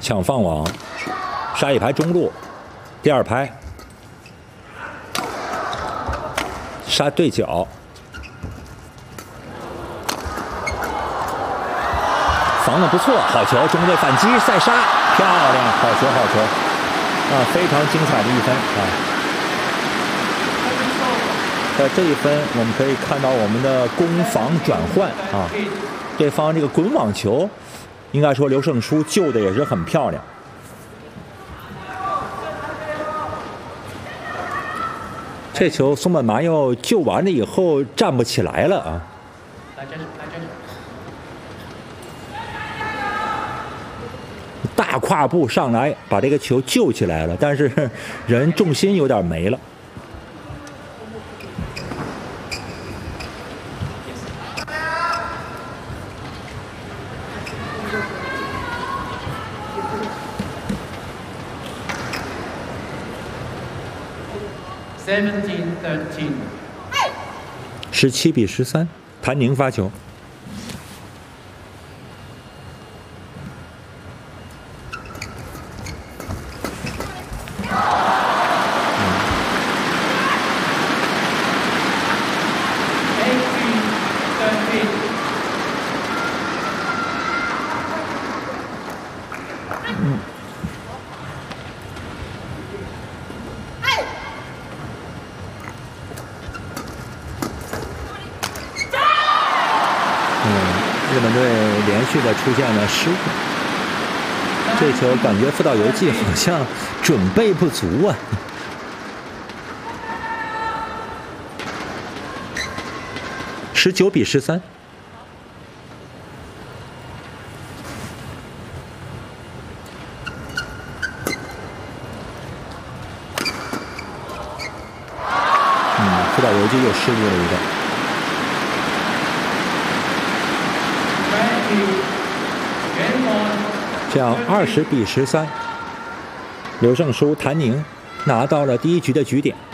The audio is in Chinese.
抢放网，杀一排中路，第二拍杀对角，防得不错，好球！中队反击再杀，漂亮，好球好球啊！非常精彩的一分啊！在这一分，我们可以看到我们的攻防转换啊，对方这个滚网球。 应该说，刘胜书救的也是很漂亮。这球松本麻佑救完了以后站不起来了啊！大跨步上来把这个球救起来了，但是人重心有点没了。 17比13，谭宁发球。日本队连续的出现了失误，这球感觉福岛由纪好像准备不足啊。19比13。福岛由纪又失误了一个。 这样20比13，刘胜书、谭宁拿到了第一局的局点。